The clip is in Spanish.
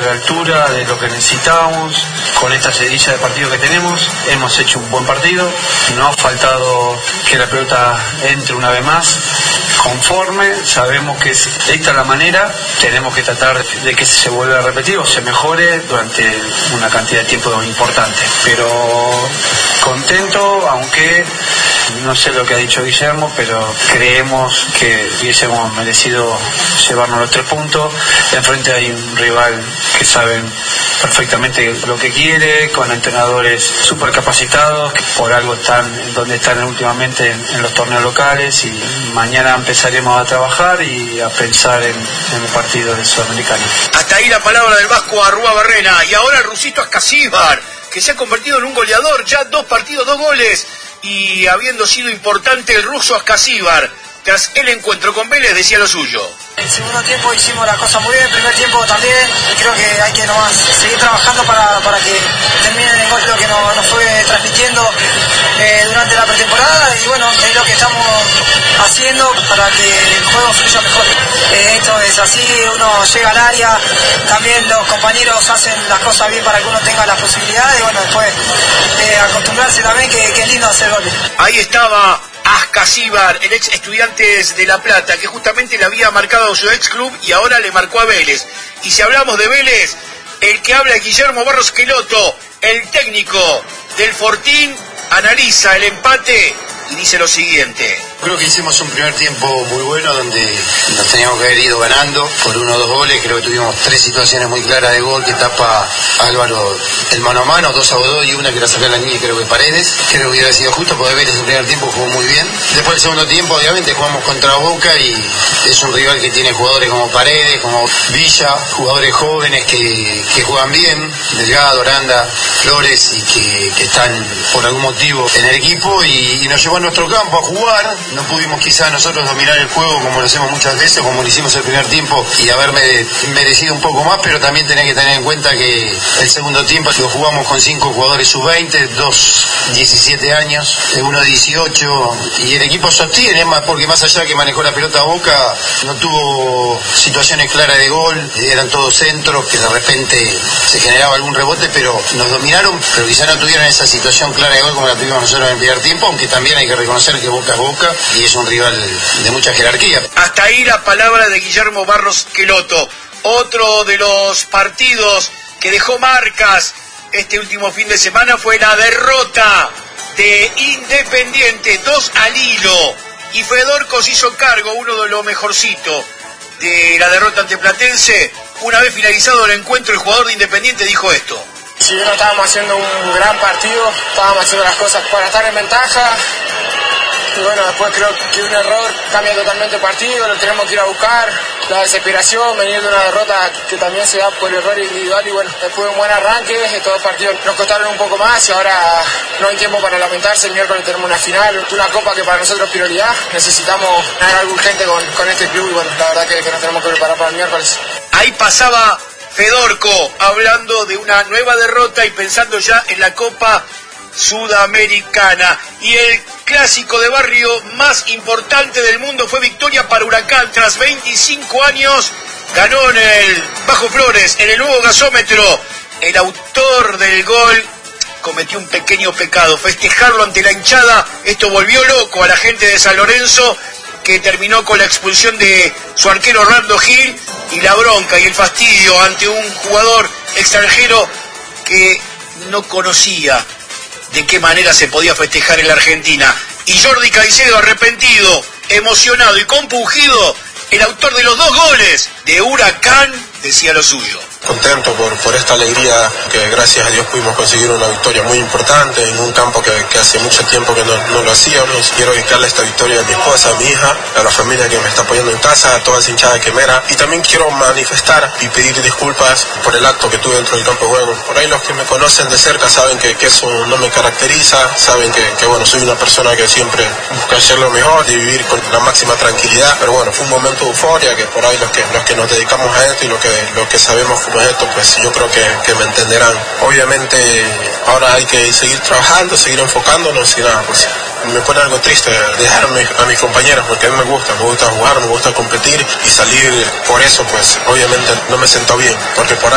la altura de lo que necesitábamos con esta seguidilla de partidos que tenemos. Hemos hecho un buen partido, no ha faltado que la pelota entre una vez más. Conforme, sabemos que es esta la manera, tenemos que tratar de que se vuelva a repetir o se mejore durante una cantidad de tiempo importante. Pero contento, aunque no sé lo que ha dicho Guillermo, pero creemos que hubiésemos merecido llevarnos los 3 puntos. Enfrente hay un rival que saben perfectamente lo que quiere, con entrenadores súper capacitados, que por algo están donde están últimamente en los torneos locales, y mañana empezaremos a trabajar y a pensar en el partido del Sudamericano. Hasta ahí la palabra del vasco Arrúa-Barrena, y ahora el rusito Ascasíbar, que se ha convertido en un goleador, ya 2 partidos, 2 goles, y habiendo sido importante el ruso Ascasíbar, tras el encuentro con Vélez decía lo suyo. El segundo tiempo hicimos las cosas muy bien, el primer tiempo también, y creo que hay que nomás seguir trabajando para que termine el gol lo que nos fue transmitiendo durante la pretemporada, y bueno, es lo que estamos haciendo para que el juego fluya mejor. Esto es así, uno llega al área, también los compañeros hacen las cosas bien para que uno tenga las posibilidades, y bueno, después acostumbrarse también que es lindo hacer goles. Ahí estaba Ascasíbar, el ex Estudiantes de La Plata, que justamente le había marcado a su ex club y ahora le marcó a Vélez. Y si hablamos de Vélez, el que habla es Guillermo Barros Queloto, el técnico del Fortín, analiza el empate y dice lo siguiente. Creo que hicimos un primer tiempo muy bueno donde nos teníamos que haber ido ganando por 1 o 2 goles. Creo que tuvimos 3 situaciones muy claras de gol que tapa Álvaro el mano a mano, 2 a 2, y una que la saca la niña, creo que Paredes. Creo que hubiera sido justo porque Vélez en el primer tiempo jugó muy bien. Después el segundo tiempo obviamente jugamos contra Boca y es un rival que tiene jugadores como Paredes, como Villa, jugadores jóvenes que juegan bien, Delgado, Aranda, Flores, y que están por algún motivo en el equipo, y nos llevó a nuestro campo a jugar. No pudimos quizá nosotros dominar el juego como lo hacemos muchas veces, como lo hicimos el primer tiempo, y haberme merecido un poco más, pero también tenés que tener en cuenta que el segundo tiempo lo jugamos con 5 jugadores sub-20, 2 17 años, 1 18, y el equipo sostiene, porque más allá que manejó la pelota a Boca, no tuvo situaciones claras de gol, eran todos centros, que de repente se generaba algún rebote, pero nos dominaron, pero quizá no tuvieron esa situación clara de gol como la tuvimos nosotros en el primer tiempo, aunque también hay que reconocer que Boca es Boca y es un rival de mucha jerarquía. Hasta ahí la palabra de Guillermo Barros Queloto. Otro de los partidos que dejó marcas este último fin de semana fue la derrota de Independiente, 2 al hilo, y Fedorco se hizo cargo, uno de los mejorcitos de la derrota ante Platense. Una vez finalizado el encuentro, el jugador de Independiente dijo esto. Si bien no estábamos haciendo un gran partido, estábamos haciendo las cosas para estar en ventaja. Y bueno, después creo que un error cambia totalmente el partido, lo tenemos que ir a buscar. La desesperación, venir de una derrota que también se da por error individual, y bueno, después de un buen arranque, estos 2 partidos nos costaron un poco más y ahora no hay tiempo para lamentarse. El miércoles tenemos una final, una copa que para nosotros es prioridad. Necesitamos ganar algo urgente con este club, y bueno, la verdad que nos tenemos que preparar para el miércoles. Ahí pasaba Fedorco hablando de una nueva derrota y pensando ya en la Copa Sudamericana. Y el clásico de barrio más importante del mundo fue victoria para Huracán. Tras 25 años ganó en el Bajo Flores, en el nuevo gasómetro. El autor del gol cometió un pequeño pecado, festejarlo ante la hinchada. Esto volvió loco a la gente de San Lorenzo, que terminó con la expulsión de su arquero Orlando Gil, y la bronca y el fastidio ante un jugador extranjero que no conocía de qué manera se podía festejar en la Argentina. Y Jordi Caicedo, arrepentido, emocionado y compungido, el autor de los 2 goles de Huracán, decía lo suyo. Contento por esta alegría que gracias a Dios pudimos conseguir una victoria muy importante en un campo que hace mucho tiempo que no lo hacíamos. Quiero dedicarle esta victoria a mi esposa, a mi hija, a la familia que me está apoyando en casa, a toda esa hinchada de Quemera, y también quiero manifestar y pedir disculpas por el acto que tuve dentro del campo de juego. Por ahí los que me conocen de cerca saben que eso no me caracteriza, saben que bueno, soy una persona que siempre busca hacer lo mejor y vivir con la máxima tranquilidad, pero bueno, fue un momento de euforia que por ahí los que nos dedicamos a esto y los que sabemos cómo es esto, pues yo creo que me entenderán. Obviamente ahora hay que seguir trabajando, seguir enfocándonos, y nada, pues me pone algo triste dejarme a mis compañeros, porque a mí me gusta jugar, me gusta competir, y salir por eso, pues obviamente no me siento bien, porque por ahí